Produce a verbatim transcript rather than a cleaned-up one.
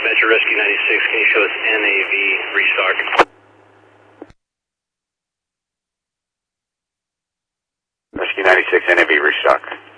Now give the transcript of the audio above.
Metro Rescue ninety-six, can you show us N A V restock? Rescue ninety-six, N A V restock.